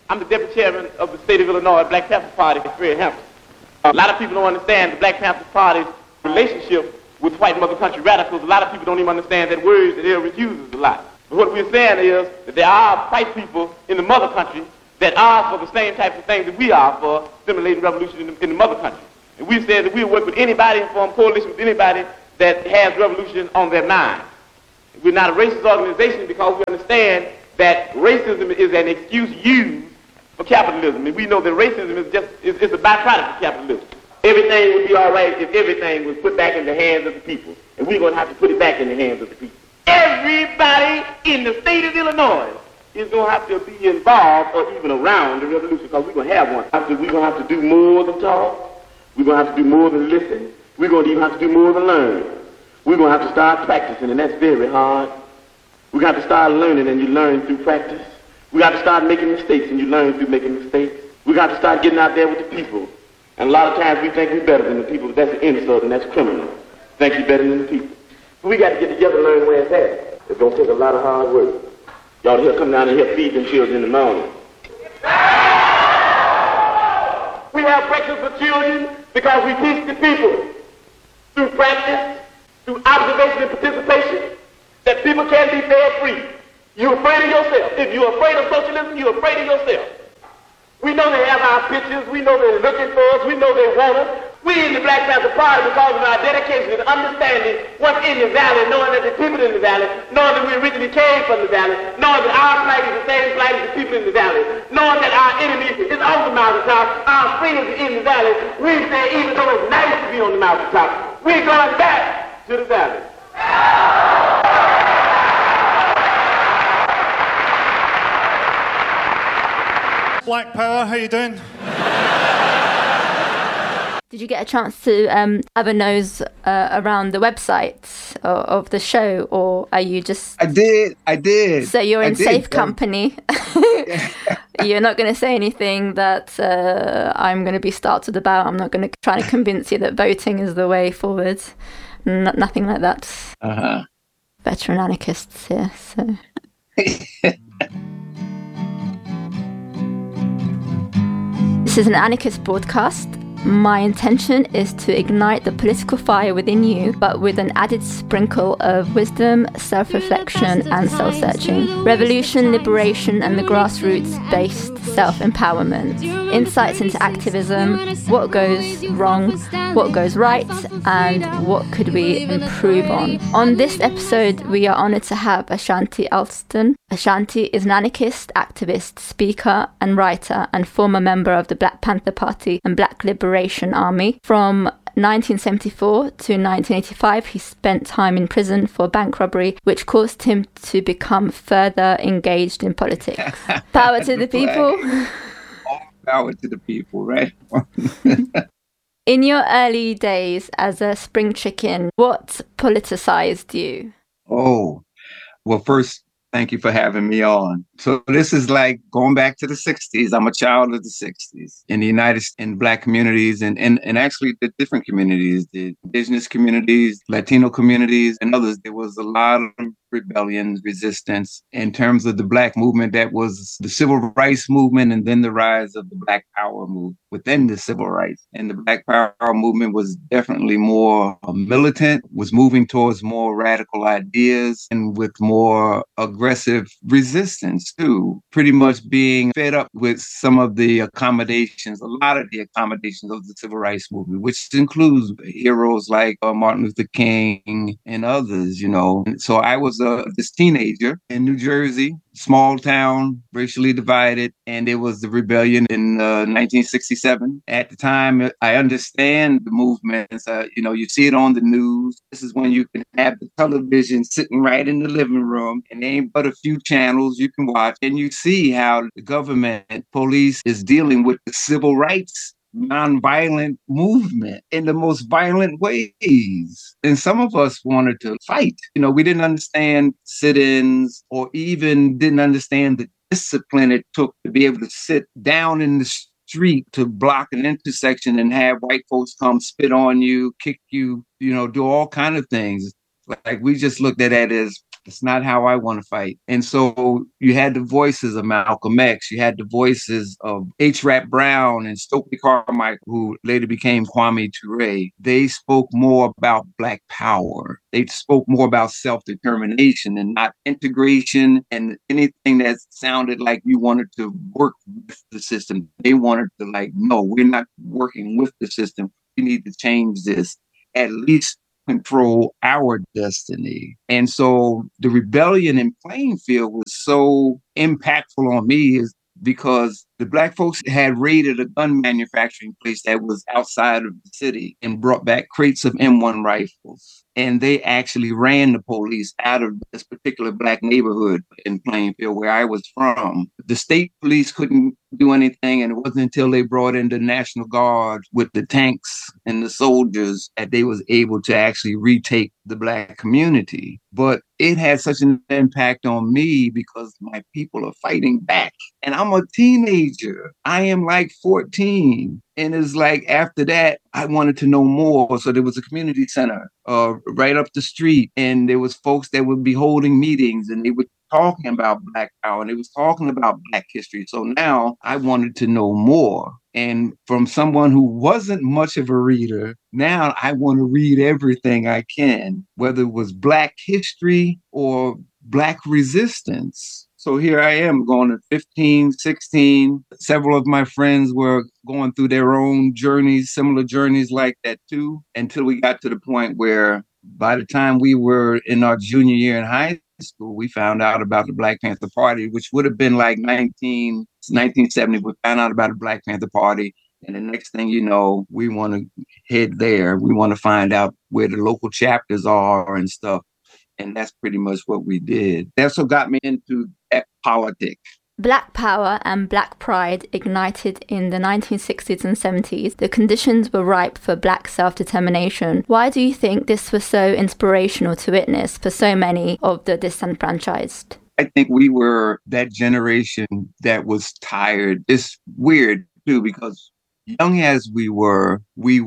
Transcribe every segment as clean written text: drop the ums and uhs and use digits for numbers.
I'm the deputy chairman of the state of Illinois Black Panther Party at Fred Hampton. A lot of people don't understand the Black Panther Party's relationship with white mother country radicals. A lot of people don't even understand that word that Eric uses a lot. But what we're saying is that there are white people in the mother country that are for the same types of things that we are for stimulating revolution in the mother country. And we've said that we'll work with anybody and form coalition with anybody that has revolution on their mind. We're not a racist organization because we understand that racism is an excuse used for capitalism. And we know that racism is a byproduct of capitalism. Everything would be all right if everything was put back in the hands of the people. And we're going to have to put it back in the hands of the people. Everybody in the state of Illinois is going to have to be involved or even around the revolution because we're going to have one. We're going to have to do more than talk. We're going to have to do more than listen. We're going to even have to do more than learn. We're going to have to start practicing, and that's very hard. We're going to have to start learning, and you learn through practice. We got to start making mistakes, and you learn through making mistakes. We got to start getting out there with the people. And a lot of times we think we're better than the people, but that's an insult, and that's criminal. Think you're better than the people. So we got to get together and learn where it's at. It's going to take a lot of hard work. Y'all here come down and here feed them children in the morning. We have breakfast for children because we teach the people through practice, through observation and participation, that people can be fed free. You're afraid of yourself. If you're afraid of socialism, you're afraid of yourself. We know they have our pictures. We know they're looking for us. We know they want us. We in the Black Panther Party, because of our dedication and understanding what's in the valley, knowing that the people in the valley, knowing that we originally came from the valley, knowing that our flag is the same flag as the people in the valley, knowing that our enemy is on the mountaintop, our friends are in the valley. We say, even though it's nice to be on the mountaintop, we're going back to the valley. Black Power, how you doing? Did you get a chance to have a nose around the website of the show, or are you just... I did. So you're in safe company. You're not going to say anything that I'm going to be startled about. I'm not going to try to convince you that voting is the way forward. Nothing like that. Uh-huh. Veteran anarchists here, so... This is an anarchist broadcast. My intention is to ignite the political fire within you, but with an added sprinkle of wisdom, self-reflection and soul-searching. Revolution, liberation and the grassroots-based self-empowerment. Insights into activism, what goes wrong, what goes right, and what could we improve on. On this episode, we are honoured to have Ashanti Alston. Ashanti is an anarchist, activist, speaker and writer and former member of the Black Panther Party and Black Liberation Army. From 1974 to 1985, he spent time in prison for bank robbery, which caused him to become further engaged in politics. Power to the people. Power to the people, right? In your early days as a spring chicken, what politicized you? Oh, well, first, thank you for having me on. So this is like going back to the 60s. I'm a child of the 60s in the United States, in Black communities and actually the different communities, the indigenous communities, Latino communities, and others. There was a lot of rebellion, resistance in terms of the Black movement. That was the civil rights movement and then the rise of the Black Power movement within the civil rights. And the Black Power movement was definitely more militant, was moving towards more radical ideas and with more aggressive resistance too, pretty much being fed up with some of the accommodations, a lot of the accommodations of the civil rights movement, which includes heroes like Martin Luther King and others, you know. So I was this teenager in New Jersey, small town, racially divided, and it was the rebellion in 1967. At the time, I understand the movements. You know, you see it on the news. This is when you can have the television sitting right in the living room, and there ain't but a few channels you can watch, and you see how the government, police is dealing with the civil rights nonviolent movement in the most violent ways. And some of us wanted to fight. You know, we didn't understand sit-ins or even didn't understand the discipline it took to be able to sit down in the street to block an intersection and have white folks come spit on you, kick you, you know, do all kind of things. Like we just looked at it as It's not how I want to fight. And so you had the voices of Malcolm X, you had the voices of H. Rap Brown and Stokely Carmichael, who later became Kwame Ture. They spoke more about Black power. They spoke more about self-determination and not integration and anything that sounded like you wanted to work with the system. They wanted to no, we're not working with the system. We need to change this. At least control our destiny. And so the rebellion in Plainfield was so impactful on me is because the Black folks had raided a gun manufacturing place that was outside of the city and brought back crates of M1 rifles. And they actually ran the police out of this particular Black neighborhood in Plainfield where I was from. The state police couldn't do anything. And it wasn't until they brought in the National Guard with the tanks and the soldiers that they was able to actually retake the Black community. But it had such an impact on me because my people are fighting back. And I'm a teenager. I am 14. And it's after that, I wanted to know more. So there was a community center right up the street. And there was folks that would be holding meetings and they were talking about Black power and they was talking about Black history. So now I wanted to know more. And from someone who wasn't much of a reader, now I want to read everything I can, whether it was Black history or Black resistance. So here I am going to 15, 16. Several of my friends were going through their own journeys, similar journeys like that too, until we got to the point where by the time we were in our junior year in high school, we found out about the Black Panther Party, which would have been 1970. We found out about the Black Panther Party. And the next thing you know, we want to head there. We want to find out where the local chapters are and stuff. And that's pretty much what we did. That's what got me into that politics. Black power and Black pride ignited in the 1960s and 70s. The conditions were ripe for Black self-determination. Why do you think this was so inspirational to witness for so many of the disenfranchised? I think we were that generation that was tired. It's weird, too, because young as we were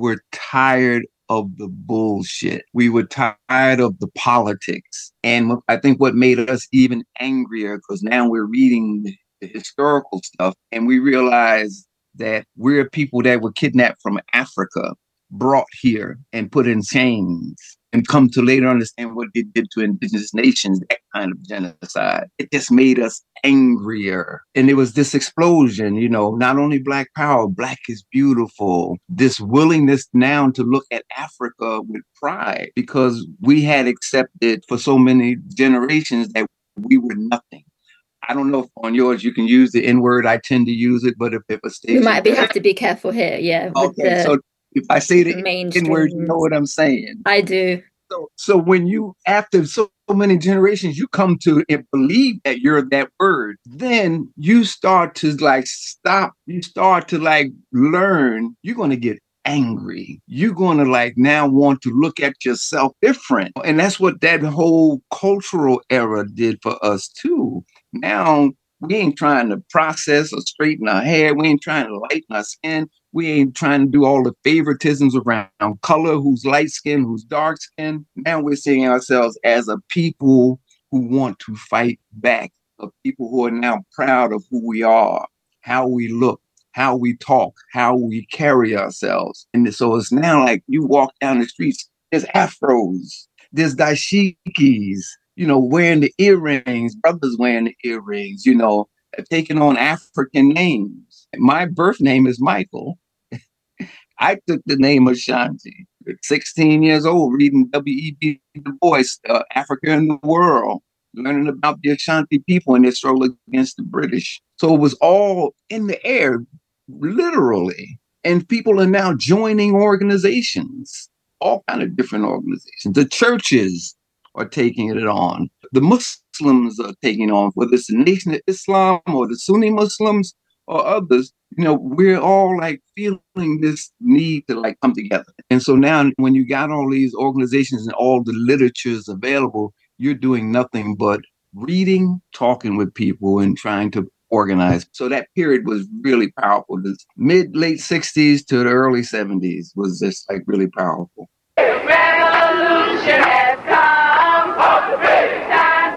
tired of the bullshit. We were tired of the politics. And I think what made us even angrier, because now we're reading the historical stuff and we realize that we're people that were kidnapped from Africa, brought here and put in chains, and come to later understand what they did to indigenous nations, that kind of genocide. It just made us angrier. And it was this explosion, not only Black power, Black is beautiful, this willingness now to look at Africa with pride, because we had accepted for so many generations that we were nothing. I don't know if on yours you can use the N-word. I tend to use it, but if it was we might have to be careful here, yeah. Okay, so if I say the N-word, you know what I'm saying. I do. So when you, after so many generations, you come to believe that you're that word, then you start to stop. You start to learn. You're going to get angry. You're going to now want to look at yourself different. And that's what that whole cultural era did for us too. Now we ain't trying to process or straighten our hair. We ain't trying to lighten our skin. We ain't trying to do all the favoritisms around color, who's light skin, who's dark skin. Now we're seeing ourselves as a people who want to fight back, of people who are now proud of who we are, how we look, how we talk, how we carry ourselves. And so it's now you walk down the streets, there's afros, there's dashikis, wearing the earrings, brothers wearing the earrings, taking on African names. My birth name is Michael. I took the name Ashanti at 16 years old, reading W.E.B. Du Bois, Africa in the World, learning about the Ashanti people and their struggle against the British. So it was all in the air, literally. And people are now joining organizations, all kind of different organizations. The churches are taking it on. The Muslims are taking on, whether it's the Nation of Islam or the Sunni Muslims or others. We're all feeling this need to come together. And so now when you got all these organizations and all the literatures available, you're doing nothing but reading, talking with people and trying to organize. So that period was really powerful. This late 60s to the early 70s was just really powerful. Revolution has come.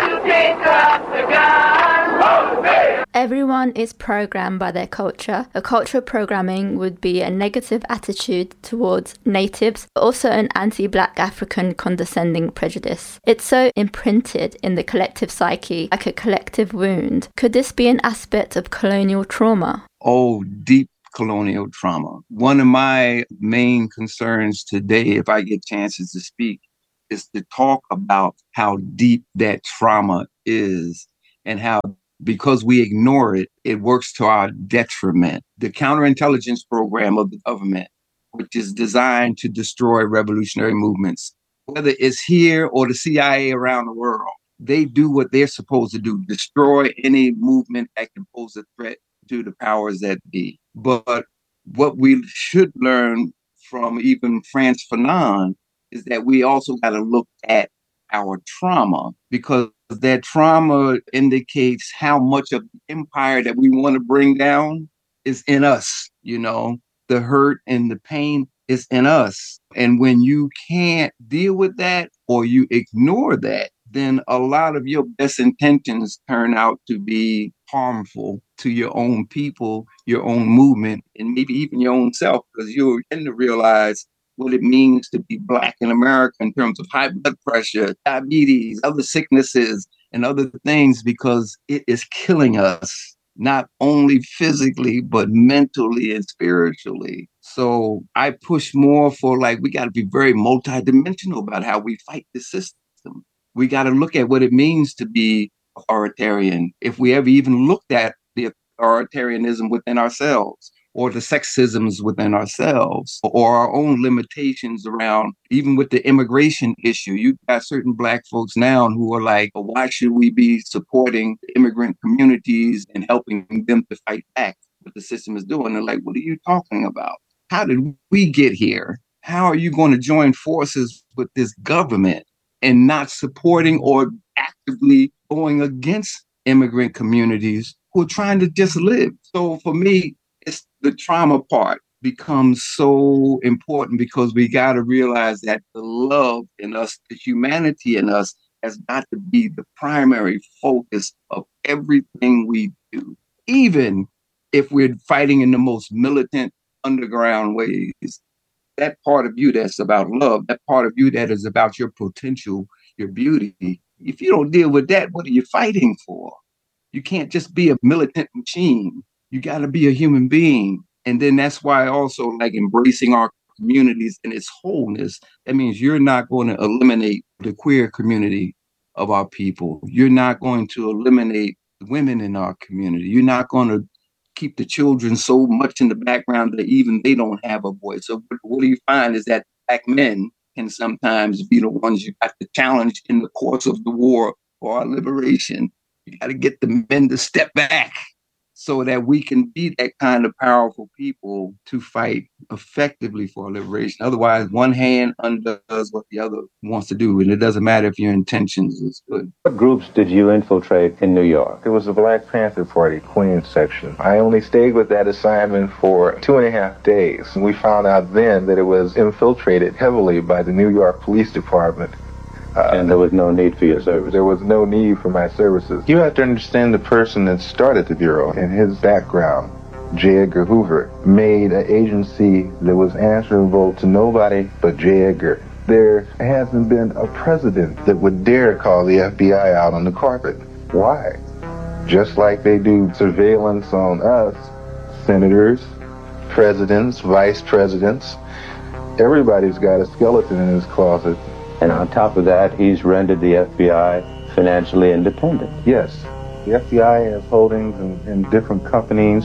everyone is programmed by their culture. A cultural programming would be a negative attitude towards natives, but also an anti-Black African condescending prejudice. It's so imprinted in the collective psyche, like a collective wound. Could this be an aspect of colonial trauma? Oh, deep colonial trauma. One of my main concerns today, if I get chances to speak, is to talk about how deep that trauma is and how, because we ignore it, it works to our detriment. The counterintelligence program of the government, which is designed to destroy revolutionary movements, whether it's here or the CIA around the world, they do what they're supposed to do, destroy any movement that can pose a threat to the powers that be. But what we should learn from even Frantz Fanon is that we also got to look at our trauma, because that trauma indicates how much of the empire that we want to bring down is in us. You know, the hurt and the pain is in us. And when you can't deal with that or you ignore that, then a lot of your best intentions turn out to be harmful to your own people, your own movement, and maybe even your own self, because you're in to realize what it means to be Black in America in terms of high blood pressure, diabetes, other sicknesses, and other things, because it is killing us, not only physically, but mentally and spiritually. So I push more for, like, we got to be very multidimensional about how we fight the system. We got to look at what it means to be authoritarian. If we ever even looked at the authoritarianism within ourselves, or the sexisms within ourselves, or our own limitations around, even with the immigration issue. You've got certain Black folks now who are like, well, why should we be supporting the immigrant communities and helping them to fight back what the system is doing? They're like, what are you talking about? How did we get here? How are you going to join forces with this government and not supporting or actively going against immigrant communities who are trying to just live? So for me, it's the trauma part becomes so important, because we got to realize that the love in us, the humanity in us, has got to be the primary focus of everything we do, even if we're fighting in the most militant, underground ways. That part of you that's about love, that part of you that is about your potential, your beauty, if you don't deal with that, what are you fighting for? You can't just be a militant machine. You got to be a human being. And then that's why also, like, embracing our communities in its wholeness, that means you're not going to eliminate the queer community of our people. You're not going to eliminate the women in our community. You're not going to keep the children so much in the background that even they don't have a voice. So what do you find is that Black men can sometimes be the ones you got to challenge in the course of the war for our liberation. You got to get the men to step back so that we can be that kind of powerful people to fight effectively for our liberation. Otherwise, one hand undoes what the other wants to do, and it doesn't matter if your intentions is good. What groups did you infiltrate in New York? It was the Black Panther Party, Queens section. I only stayed with that assignment for 2.5 days. We found out then that it was infiltrated heavily by the New York Police Department. And there was no need for your service? There was no need for my services. You have to understand the person that started the Bureau and his background. J. Edgar Hoover made an agency that was answerable to nobody but J. Edgar. There hasn't been a president that would dare call the FBI out on the carpet. Why? Just like they do surveillance on us, senators, presidents, vice presidents. Everybody's got a skeleton in his closet. And on top of that, he's rendered the FBI financially independent. Yes. The FBI has holdings in different companies.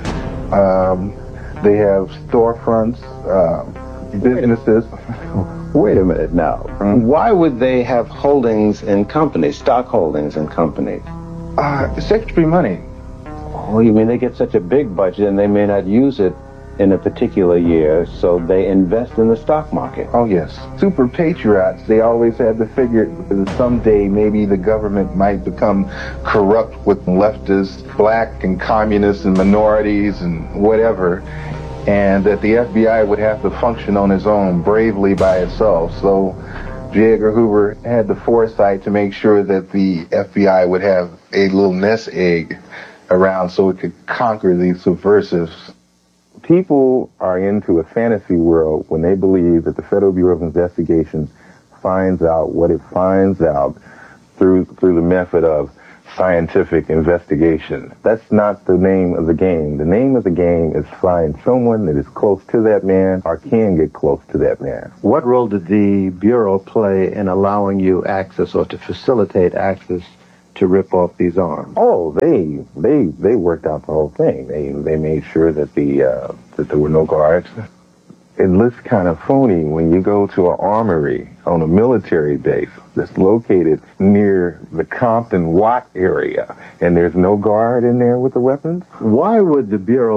They have storefronts, businesses. Wait a minute now. Why would they have holdings in companies, stock holdings in companies? It's extra money. Oh, you mean they get such a big budget and they may not use it in a particular year, so they invest in the stock market? Oh, yes. Super patriots, they always had the figure that someday maybe the government might become corrupt with leftists, Black and communists and minorities and whatever, and that the FBI would have to function on its own, bravely by itself. So J. Edgar Hoover had the foresight to make sure that the FBI would have a little nest egg around so it could conquer these subversives. People are into a fantasy world when they believe that the Federal Bureau of Investigation finds out what it finds out through the method of scientific investigation. That's not the name of the game. The name of the game is find someone that is close to that man or can get close to that man. What role did the Bureau play in allowing you access or to facilitate access to rip off these arms? Oh, they worked out the whole thing. They made sure that that there were no guards. It looks kind of phony when you go to an armory on a military base that's located near the Compton Watt area and there's no guard in there with the weapons. Why would the Bureau